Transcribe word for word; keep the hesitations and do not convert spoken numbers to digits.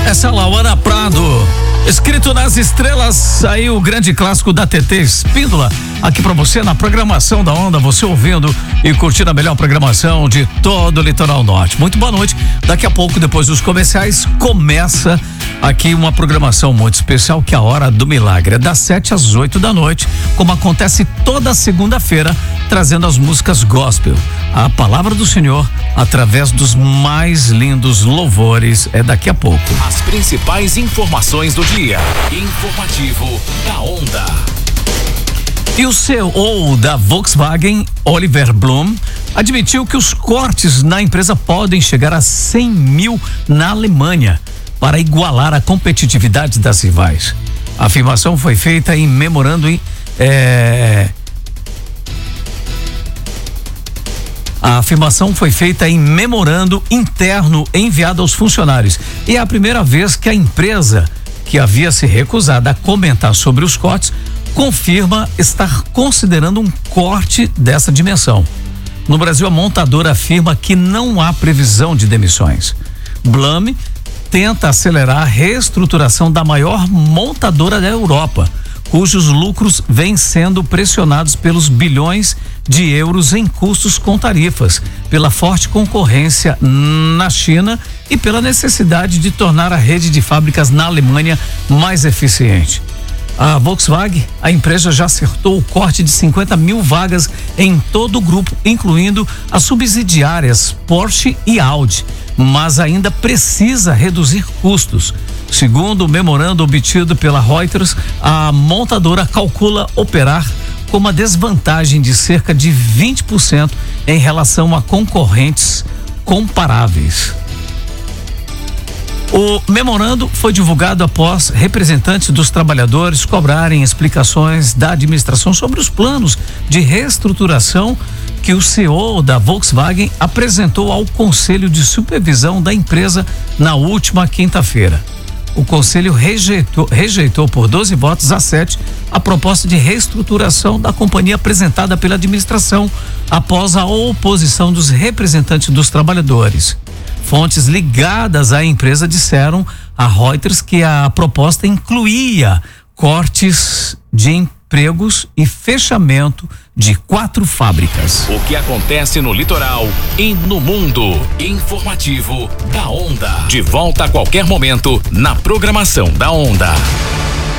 Essa Lauana Prado, escrito nas estrelas, aí o grande clássico da T T Espíndola, aqui pra você na programação da Onda, você ouvindo e curtindo a melhor programação de todo o Litoral Norte. Muito boa noite. Daqui a pouco, depois dos comerciais, começa aqui uma programação muito especial, que é a Hora do Milagre, é das sete às oito da noite, como acontece toda segunda-feira, trazendo as músicas gospel, a palavra do Senhor através dos mais lindos louvores. É daqui a pouco. As principais informações do dia. Informativo da Onda. E o C E O da Volkswagen, Oliver Blume, admitiu que os cortes na empresa podem chegar a cem mil na Alemanha para igualar a competitividade das rivais. A afirmação foi feita em memorando em é, A afirmação foi feita em memorando interno enviado aos funcionários. E é a primeira vez que a empresa, que havia se recusado a comentar sobre os cortes, confirma estar considerando um corte dessa dimensão. No Brasil, a montadora afirma que não há previsão de demissões. Blume tenta acelerar a reestruturação da maior montadora da Europa, cujos lucros vêm sendo pressionados pelos bilhões de euros em custos com tarifas, pela forte concorrência na China e pela necessidade de tornar a rede de fábricas na Alemanha mais eficiente. A Volkswagen, a empresa já acertou o corte de cinquenta mil vagas em todo o grupo, incluindo as subsidiárias Porsche e Audi, mas ainda precisa reduzir custos. Segundo o memorando obtido pela Reuters, a montadora calcula operar com uma desvantagem de cerca de vinte por cento em relação a concorrentes comparáveis. O memorando foi divulgado após representantes dos trabalhadores cobrarem explicações da administração sobre os planos de reestruturação que o C E O da Volkswagen apresentou ao Conselho de Supervisão da empresa na última quinta-feira. O Conselho rejeitou, rejeitou por doze votos a sete a proposta de reestruturação da companhia apresentada pela administração após a oposição dos representantes dos trabalhadores. Fontes ligadas à empresa disseram a Reuters que a proposta incluía cortes de empregos e fechamento de quatro fábricas. O que acontece no litoral e no mundo. Informativo da Onda. De volta a qualquer momento na programação da Onda.